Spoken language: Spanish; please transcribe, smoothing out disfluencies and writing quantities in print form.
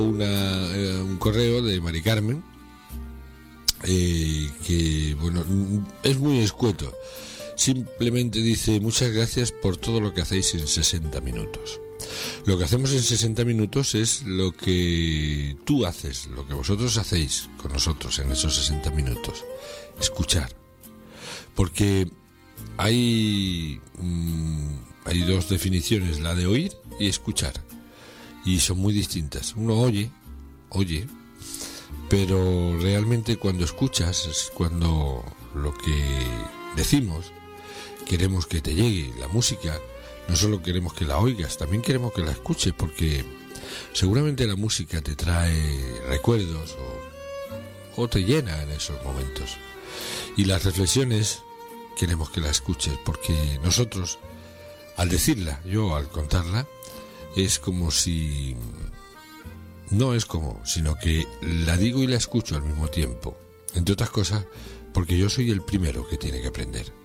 un correo de Mari Carmen, que bueno, es muy escueto. Simplemente dice: muchas gracias por todo lo que hacéis en 60 minutos. Lo que hacemos en 60 minutos es lo que tú haces, lo que vosotros hacéis con nosotros en esos 60 minutos. Escuchar. Porque hay dos definiciones, la de oír y escuchar. Y son muy distintas. Uno oye, pero realmente cuando escuchas es cuando lo que decimos queremos que te llegue. La música no solo queremos que la oigas, también queremos que la escuches, porque seguramente la música te trae recuerdos o te llena en esos momentos. Y las reflexiones queremos que la escuches, porque nosotros, al decirla, yo al contarla, es como si... No es como, sino que la digo y la escucho al mismo tiempo. Entre otras cosas, porque yo soy el primero que tiene que aprender.